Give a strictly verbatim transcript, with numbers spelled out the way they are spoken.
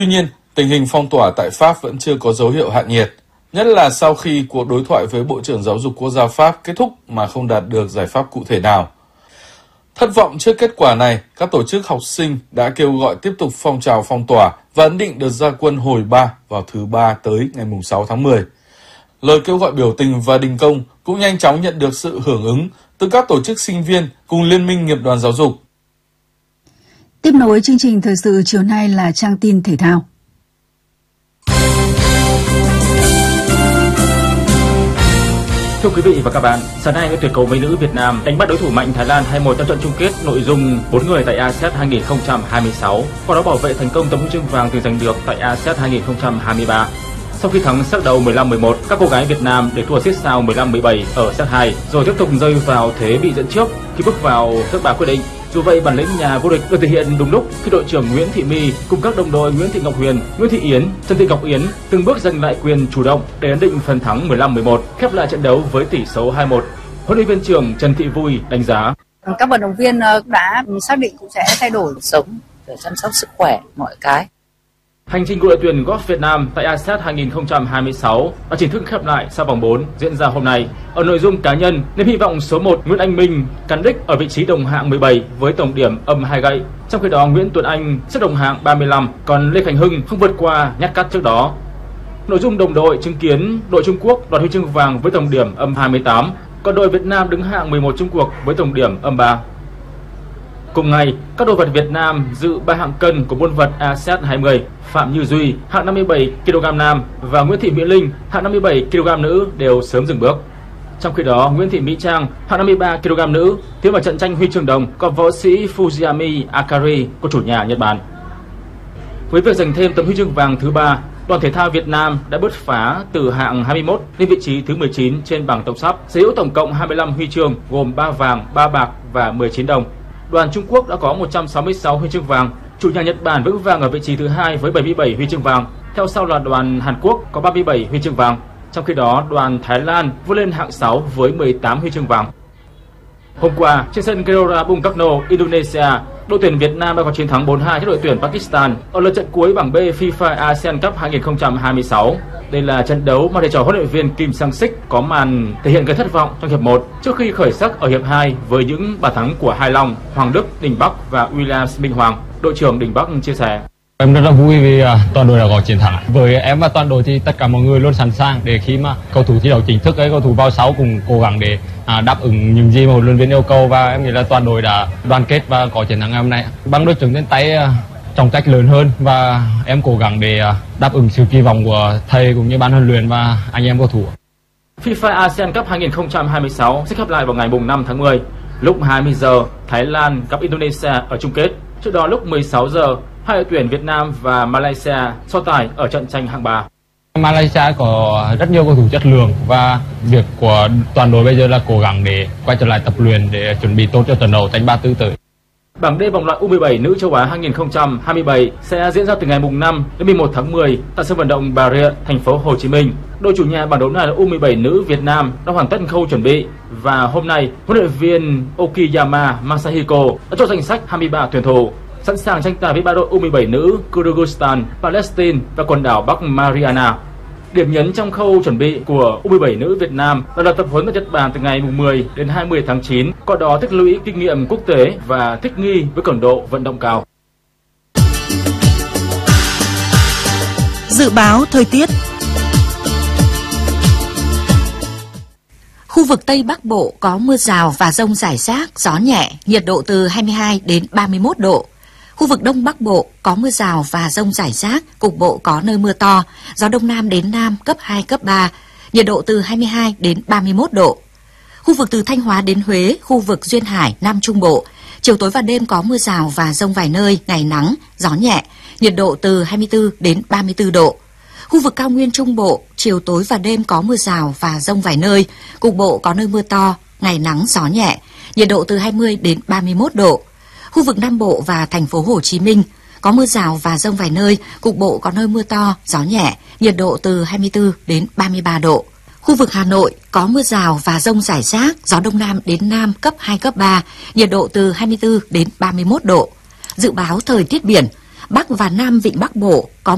Tuy nhiên, tình hình phong tỏa tại Pháp vẫn chưa có dấu hiệu hạ nhiệt, nhất là sau khi cuộc đối thoại với Bộ trưởng Giáo dục Quốc gia Pháp kết thúc mà không đạt được giải pháp cụ thể nào. Thất vọng trước kết quả này, các tổ chức học sinh đã kêu gọi tiếp tục phong trào phong tỏa và ấn định đợt ra quân hồi ba vào thứ Ba tới ngày sáu tháng mười. Lời kêu gọi biểu tình và đình công cũng nhanh chóng nhận được sự hưởng ứng từ các tổ chức sinh viên cùng Liên minh nghiệp đoàn giáo dục. Tiếp nối chương trình thời sự chiều nay là trang tin thể thao. Thưa quý vị và các bạn, sáng nay đội tuyển cầu mây nữ Việt Nam đánh bắt đối thủ mạnh Thái Lan hai một trong trận chung kết nội dung bốn người tại a sê an hai không hai sáu, qua đó bảo vệ thành công tấm huy chương vàng từng giành được tại a sê an hai không hai ba. Sau khi thắng set đầu mười lăm mười một, các cô gái Việt Nam để thua set sau mười lăm mười bảy ở set hai, rồi tiếp tục rơi vào thế bị dẫn trước khi bước vào set ba quyết định. Dù vậy, bản lĩnh nhà vô địch được thể hiện đúng lúc khi đội trưởng Nguyễn Thị My cùng các đồng đội Nguyễn Thị Ngọc Huyền, Nguyễn Thị Yến, Trần Thị Ngọc Yến từng bước giành lại quyền chủ động để ấn định phần thắng mười lăm mười một, khép lại trận đấu với tỷ số hai một. Huấn luyện viên trưởng Trần Thị Vui đánh giá: các vận động viên đã xác định cũng sẽ thay đổi sống để chăm sóc sức khỏe mọi cái. Hành trình của đội tuyển golf Việt Nam tại a sê an hai không hai sáu đã chính thức khép lại sau vòng bốn diễn ra hôm nay. Ở nội dung cá nhân, niềm hy vọng số một Nguyễn Anh Minh cán đích ở vị trí đồng hạng mười bảy với tổng điểm âm hai gậy. Trong khi đó, Nguyễn Tuấn Anh xếp đồng hạng ba mươi lăm, còn Lê Khánh Hưng không vượt qua nhát cắt trước đó. Nội dung đồng đội chứng kiến đội Trung Quốc đoạt huy chương vàng với tổng điểm âm hai mươi tám, còn đội Việt Nam đứng hạng mười một chung cuộc với tổng điểm âm ba. Cùng ngày, các đồ vật Việt Nam dự ba hạng cân của môn vật a sê an hai mươi, Phạm Như Duy hạng năm mươi bảy ki lô gam nam và Nguyễn Thị Mỹ Linh hạng năm mươi bảy ki lô gam nữ đều sớm dừng bước. Trong khi đó, Nguyễn Thị Mỹ Trang hạng năm mươi ba ki lô gam nữ tiến vào trận tranh huy chương đồng có võ sĩ Fujiyami Akari của chủ nhà Nhật Bản. Với việc giành thêm tấm huy chương vàng thứ ba, đoàn thể thao Việt Nam đã bứt phá từ hạng hai mươi mốt lên vị trí thứ mười chín trên bảng tổng sắp, sở hữu tổng cộng hai mươi lăm huy chương gồm ba vàng, ba bạc và mười chín đồng. Đoàn Trung Quốc đã có một trăm sáu mươi sáu huy chương vàng, chủ nhà Nhật Bản vững vàng ở vị trí thứ hai với bảy mươi bảy huy chương vàng. Theo sau là đoàn Hàn Quốc có ba mươi bảy huy chương vàng. Trong khi đó, đoàn Thái Lan vươn lên hạng sáu với mười tám huy chương vàng. Hôm qua, trên sân Gelora Bung Karno, Indonesia, đội tuyển Việt Nam đã có chiến thắng bốn hai trước đội tuyển Pakistan ở lượt trận cuối bảng B FIFA a sê an Cup hai không hai sáu. Đây là trận đấu mà thầy trò huấn luyện viên Kim Sang-sik có màn thể hiện gây thất vọng trong hiệp một trước khi khởi sắc ở hiệp hai với những bàn thắng của Hai Long, Hoàng Đức, Đình Bắc và Williams Minh Hoàng. Đội trưởng Đình Bắc chia sẻ: Em rất là vui vì uh, toàn đội đã có chiến thắng. Với em và toàn đội thì tất cả mọi người luôn sẵn sàng để khi mà cầu thủ thi đấu chính thức ấy, cầu thủ vào sáu cùng cố gắng để uh, đáp ứng những gì mà huấn luyện viên yêu cầu, và em nghĩ là toàn đội đã đoàn kết và có chiến thắng ngày hôm nay. Bằng đôi chứng trên tay uh, trọng trách lớn hơn và em cố gắng để uh, đáp ứng sự kỳ vọng của thầy cũng như ban huấn luyện và anh em cầu thủ. FIFA a sê an Cup hai không hai sáu sẽ khép lại vào ngày năm tháng mười. Lúc hai mươi giờ, Thái Lan gặp Indonesia ở chung kết. Trước đó lúc mười sáu giờ, hai đội tuyển Việt Nam và Malaysia so tài ở trận tranh hạng ba. Malaysia có rất nhiều cầu thủ chất lượng và việc của toàn đội bây giờ là cố gắng để quay trở lại tập luyện để chuẩn bị tốt cho trận đấu tranh ba tư tới. Bảng D vòng loại U mười bảy nữ châu Á hai không hai bảy sẽ diễn ra từ ngày năm đến mười một tháng mười tại sân vận động Bà Rịa, thành phố Hồ Chí Minh. Đội chủ nhà bảng đấu này là U mười bảy nữ Việt Nam đã hoàn tất khâu chuẩn bị và hôm nay huấn luyện viên Okiyama Masahiko đã cho danh sách hai mươi ba tuyển thủ sẵn sàng tranh tài với ba đội U mười bảy nữ Kyrgyzstan, Palestine và quần đảo Bắc Mariana. Điểm nhấn trong khâu chuẩn bị của U mười bảy nữ Việt Nam là đợt tập huấn tại Nhật Bản từ ngày mười đến hai mươi tháng chín, qua đó tích lũy kinh nghiệm quốc tế và thích nghi với cường độ vận động cao. Dự báo thời tiết. Khu vực Tây Bắc Bộ có mưa rào và dông rải rác, gió nhẹ, nhiệt độ từ hai mươi hai đến ba mươi mốt độ. Khu vực Đông Bắc Bộ có mưa rào và dông rải rác, cục bộ có nơi mưa to, gió Đông Nam đến Nam cấp hai, cấp ba, nhiệt độ từ hai mươi hai đến ba mươi mốt độ. Khu vực từ Thanh Hóa đến Huế, khu vực Duyên Hải, Nam Trung Bộ, chiều tối và đêm có mưa rào và dông vài nơi, ngày nắng, gió nhẹ, nhiệt độ từ hai mươi tư đến ba mươi tư độ. Khu vực Cao Nguyên Trung Bộ, chiều tối và đêm có mưa rào và dông vài nơi, cục bộ có nơi mưa to, ngày nắng, gió nhẹ, nhiệt độ từ hai mươi đến ba mươi mốt độ. Khu vực Nam Bộ và thành phố Hồ Chí Minh có mưa rào và dông vài nơi, cục bộ có nơi mưa to, gió nhẹ, nhiệt độ từ hai mươi tư đến ba mươi ba độ. Khu vực Hà Nội có mưa rào và dông rải rác, gió Đông Nam đến Nam cấp hai, cấp ba, nhiệt độ từ hai mươi tư đến ba mươi mốt độ. Dự báo thời tiết biển, Bắc và Nam Vịnh Bắc Bộ có